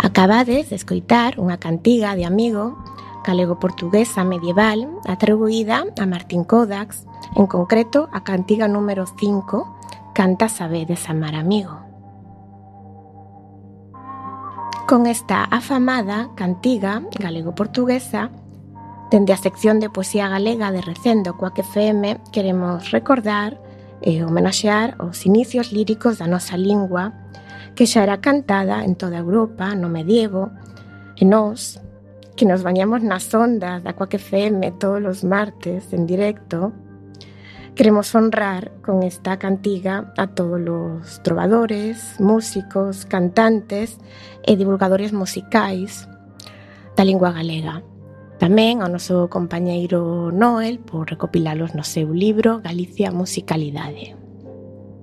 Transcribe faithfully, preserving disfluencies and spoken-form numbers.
Acabades de escoitar unha cantiga de Amigo, galego-portuguesa medieval, atribuída a Martín Codax, en concreto a cantiga número cinco, Canta sabedes amar amigo. Con esta afamada cantiga galego-portuguesa, dende a sección de poesía galega de Recendo Coac F M, queremos recordar e homenaxear os inicios líricos da nosa lingua, que xa era cantada en toda Europa no medievo, e nós, que nos bañamos nas ondas da Coac F M todos os martes en directo, queremos honrar con esta cantiga a todos os trovadores, músicos, cantantes e divulgadores musicais da lingua galega. Tamén ao noso compañeiro Noel por recopilalos no seu libro Galicia Musicalidade.